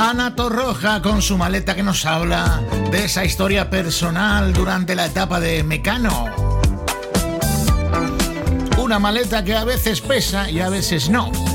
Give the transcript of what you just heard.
Ana Torroja con su maleta que nos habla de esa historia personal durante la etapa de Mecano. Una maleta que a veces pesa y a veces no.